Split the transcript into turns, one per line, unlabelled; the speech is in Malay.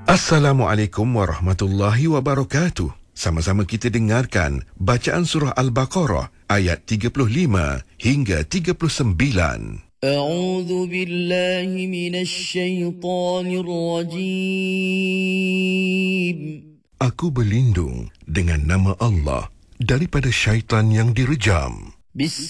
Assalamualaikum warahmatullahi wabarakatuh. Sama-sama kita dengarkan bacaan surah Al-Baqarah ayat 35 hingga 39.
A'udzu billahi minasy syaithanir rajim.
Aku berlindung dengan nama Allah daripada syaitan yang direjam.